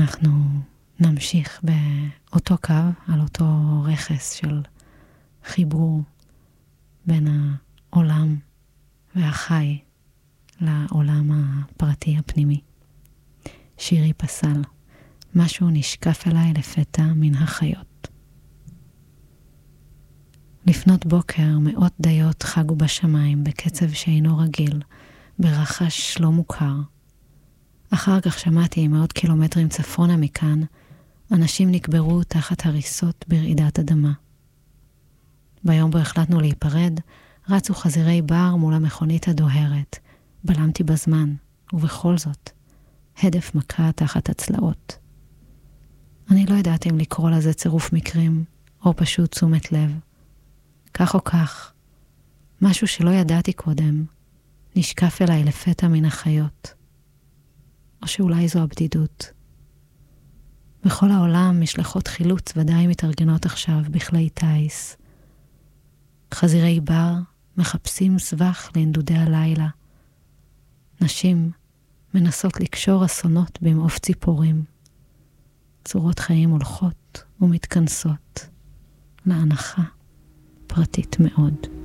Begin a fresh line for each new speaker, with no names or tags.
אנחנו נמשיך באותו קו, על אותו רכס של חיבור בין העולם והחי לעולם הפרטי הפנימי. שירי פסל, משהו נשקף אליי לפתע מן החיות. לפנות בוקר מאות דיות חגו בשמיים בקצב שאינו רגיל, ברחש לא מוכר. אחר כך שמעתי מאות קילומטרים צפונה מכאן, אנשים נקברו תחת הריסות ברעידת אדמה. ביום בו החלטנו להיפרד, רצו חזירי בר מול המכונית הדוהרת. בלמתי בזמן, ובכל זאת, הדף מכה תחת הצלעות. אני לא יודעת אם לקרוא לזה צירוף מקרים, או פשוט תשומת לב. כך או כך, משהו שלא ידעתי קודם, נשקף אליי לפתע מן החיות. או שאולי זו הבדידות. בכל העולם משלחות חילוץ ודאי מתארגנות עכשיו בכלי טייס. חזירי בר מחפשים סבך לנדודי הלילה. נשים מנסות לקשור אסונות במעוף ציפורים. צורות חיים הולכות ומתכנסות להנחה פרטית מאוד.